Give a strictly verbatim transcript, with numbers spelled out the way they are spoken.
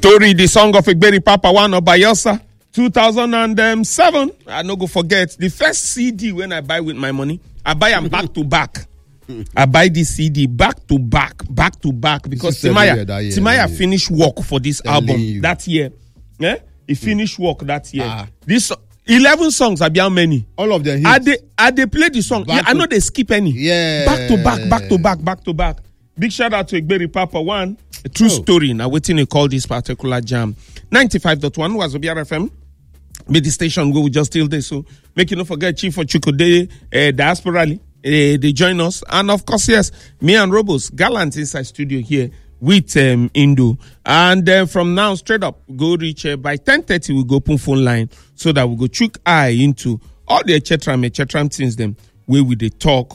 Story, the song of Egberi Papa One of Bayelsa, two thousand seven. I no go forget the first C D when I buy with my money. I buy them back to back. I buy this C D back to back, back to back because Timaya, Timaya finished work for this album you. that year. Yeah, he finished work that year. Ah. This eleven songs. I be how many? All of them. Hits. I they I they play the song. Yeah, I know they skip any. Yeah, back to back, back to back, back to back. Big shout out to Egberi Papa One. A true oh. story. Now waiting to call this particular jam. ninety-five point one was Obiara F M. Be the station where we just still there. So make you not forget Chief for Chukode uh, Diasporally. Uh, they join us. And of course, yes, me and Robos, gallant inside studio here with um, Indo. And uh, from now straight up, go reach uh, by ten thirty, we go open phone line so that we go chook eye into all the et cetera, et cetera things them where we they talk